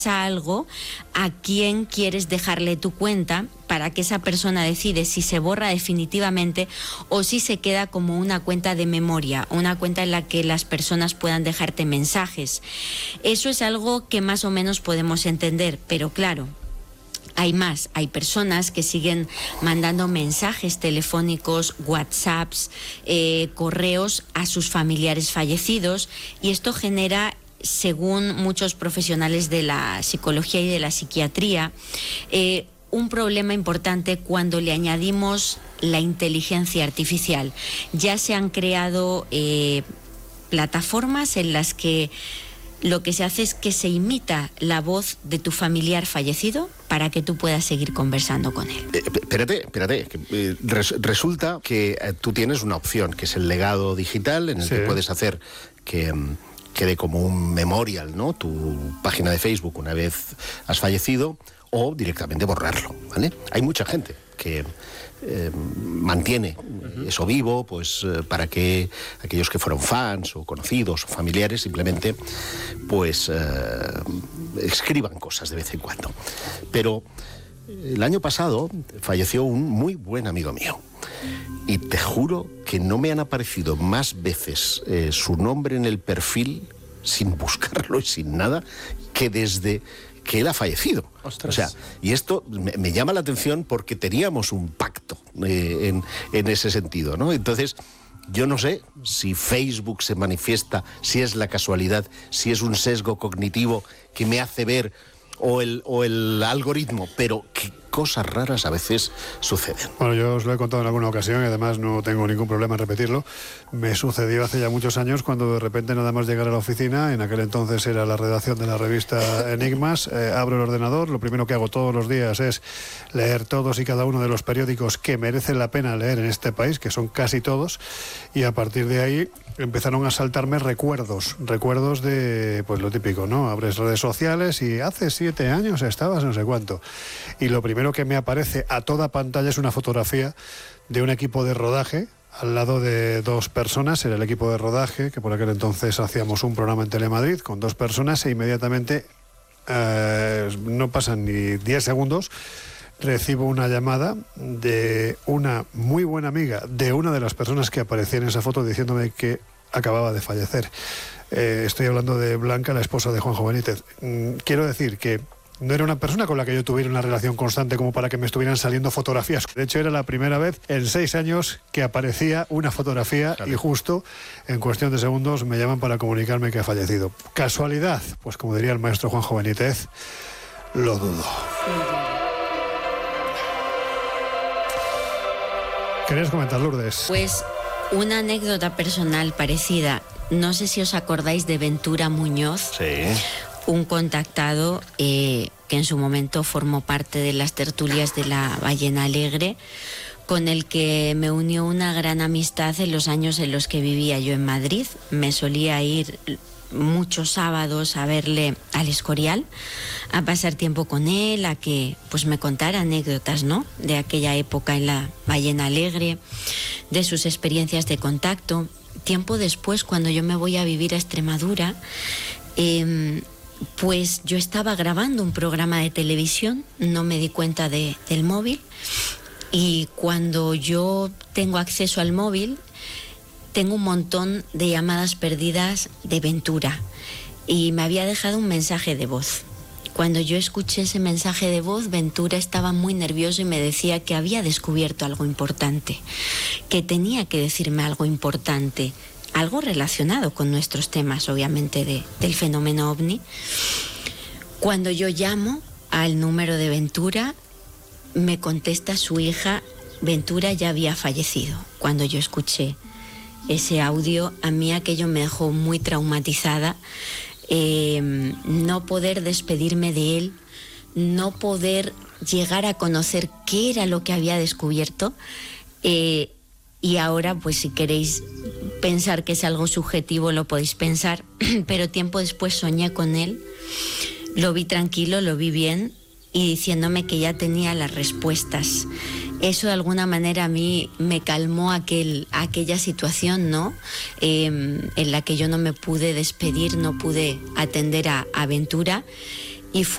algo, a quién quieres dejarle tu cuenta para que esa persona decide si se borra definitivamente o si se queda como una cuenta de memoria, una cuenta en la que las personas puedan dejarte mensajes. Eso es algo que más o menos podemos entender, pero claro, hay más, hay personas que siguen mandando mensajes telefónicos, WhatsApps, correos a sus familiares fallecidos, y esto genera, según muchos profesionales de la psicología y de la psiquiatría, un problema importante cuando le añadimos la inteligencia artificial. Ya se han creado plataformas en las que lo que se hace es que se imita la voz de tu familiar fallecido para que tú puedas seguir conversando con él. Espérate. Resulta que tú tienes una opción, que es el legado digital, en el que puedes hacer que quede como un memorial, ¿no?, tu página de Facebook una vez has fallecido, o directamente borrarlo, ¿vale? Hay mucha gente que mantiene eso vivo, pues para que aquellos que fueron fans o conocidos o familiares simplemente pues escriban cosas de vez en cuando. Pero el año pasado falleció un muy buen amigo mío, y te juro que no me han aparecido más veces su nombre en el perfil, sin buscarlo y sin nada, que desde que él ha fallecido. ¡Ostras! O sea, y esto me llama la atención porque teníamos un pacto en ese sentido, ¿no? Entonces, yo no sé si Facebook se manifiesta, si es la casualidad, si es un sesgo cognitivo que me hace ver, o el algoritmo, pero qué cosas raras a veces suceden. Bueno, yo os lo he contado en alguna ocasión y además no tengo ningún problema en repetirlo. Me sucedió hace ya muchos años cuando de repente, nada más llegar a la oficina, en aquel entonces era la redacción de la revista Enigmas, abro el ordenador, lo primero que hago todos los días es leer todos y cada uno de los periódicos que merecen la pena leer en este país, que son casi todos, y a partir de ahí empezaron a saltarme recuerdos de, pues lo típico, ¿no? Abres redes sociales y hace 7 años estabas no sé cuánto. Y lo primero que me aparece a toda pantalla es una fotografía de un equipo de rodaje al lado de 2 personas. Era el equipo de rodaje, que por aquel entonces hacíamos un programa en Telemadrid con 2 personas, e inmediatamente, no pasan ni 10 segundos, recibo una llamada de una muy buena amiga de una de las personas que aparecía en esa foto diciéndome que acababa de fallecer. Estoy hablando de Blanca, la esposa de Juanjo Benítez. Quiero decir que no era una persona con la que yo tuviera una relación constante como para que me estuvieran saliendo fotografías. De hecho, era la primera vez en 6 años que aparecía una fotografía, y justo en cuestión de segundos me llaman para comunicarme que ha fallecido. ¿Casualidad? Pues como diría el maestro Juanjo Benítez, lo dudo. ¿Querías comentar, Lourdes? Pues una anécdota personal parecida. No sé si os acordáis de Ventura Muñoz. Sí. Un contactado que en su momento formó parte de las tertulias de la Ballena Alegre, con el que me unió una gran amistad en los años en los que vivía yo en Madrid. Me solía ir muchos sábados a verle al Escorial, a pasar tiempo con él, a que pues me contara anécdotas, ¿no?, de aquella época en la Ballena Alegre, de sus experiencias de contacto. Tiempo después, cuando yo me voy a vivir a Extremadura, pues yo estaba grabando un programa de televisión, no me di cuenta del móvil, y cuando yo tengo acceso al móvil, tengo un montón de llamadas perdidas de Ventura, y me había dejado un mensaje de voz. Cuando yo escuché ese mensaje de voz, Ventura estaba muy nervioso y me decía que había descubierto algo importante, que tenía que decirme algo importante, algo relacionado con nuestros temas, obviamente, del fenómeno OVNI. Cuando yo llamo al número de Ventura, me contesta su hija: Ventura ya había fallecido. Cuando yo escuché ese audio, a mí aquello me dejó muy traumatizada. No poder despedirme de él, no poder llegar a conocer qué era lo que había descubierto, y ahora, pues si queréis pensar que es algo subjetivo, lo podéis pensar, pero tiempo después soñé con él, lo vi tranquilo, lo vi bien, y diciéndome que ya tenía las respuestas. Eso de alguna manera a mí me calmó aquella situación, ¿no?, en la que yo no me pude despedir, no pude atender a Ventura, y